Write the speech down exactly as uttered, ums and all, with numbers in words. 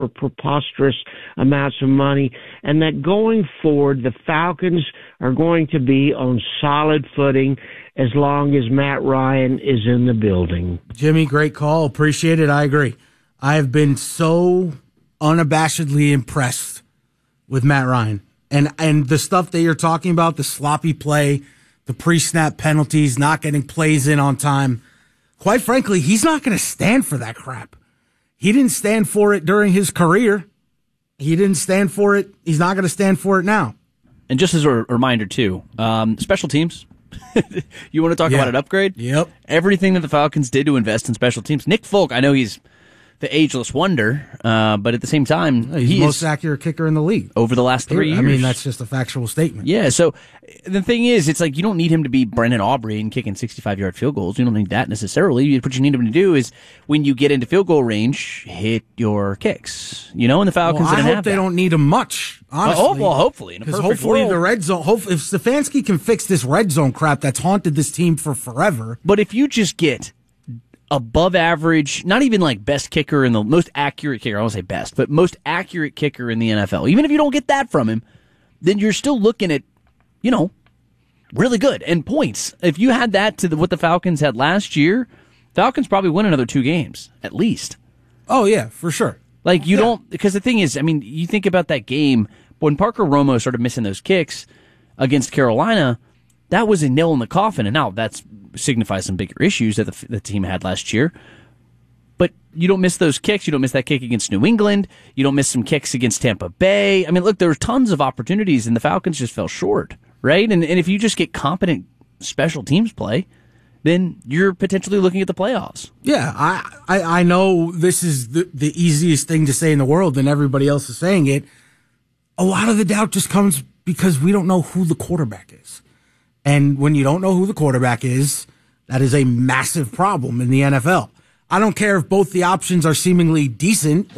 for preposterous amounts of money, and that going forward, the Falcons are going to be on solid footing as long as Matt Ryan is in the building. Jimmy, great call. Appreciate it. I agree. I have been so unabashedly impressed with Matt Ryan. And and the stuff that you're talking about, the sloppy play, the pre-snap penalties, not getting plays in on time, quite frankly, he's not going to stand for that crap. He didn't stand for it during his career. He didn't stand for it. He's not going to stand for it now. And just as a reminder, too, um, special teams. You want to talk yeah. about an upgrade? Yep. Everything that the Falcons did to invest in special teams. Nick Folk, I know he's the ageless wonder, uh, but at the same time, he's he the most is accurate kicker in the league over the last three years. I mean, that's just a factual statement. Yeah, so the thing is, it's like you don't need him to be Brendan Aubrey and kicking sixty-five-yard field goals. You don't need that necessarily. What you need him to do is, when you get into field goal range, hit your kicks. You know, and the Falcons well, I didn't hope have they that. don't need him much, honestly. Oh, well, hopefully. Because hopefully world. the red zone, hope, if Stefanski can fix this red zone crap that's haunted this team for forever. But if you just get above average, not even like best kicker in the most accurate kicker, I won't say best, but most accurate kicker in the N F L, even if you don't get that from him, then you're still looking at, you know, really good. And points. If you had that to the, what the Falcons had last year, Falcons probably win another two games, at least. Oh, yeah, for sure. Like, you yeah. don't, because the thing is, I mean, you think about that game, when Parker Romo started missing those kicks against Carolina, that was a nail in the coffin, and now that's signifies some bigger issues that the, the team had last year. But you don't miss those kicks. You don't miss that kick against New England. You don't miss some kicks against Tampa Bay. I mean, look, there were tons of opportunities, and the Falcons just fell short, right? And, and if you just get competent special teams play, then you're potentially looking at the playoffs. Yeah, I, I, I know this is the, the easiest thing to say in the world, and everybody else is saying it. A lot of the doubt just comes because we don't know who the quarterback is. And when you don't know who the quarterback is, that is a massive problem in the N F L. I don't care if both the options are seemingly decent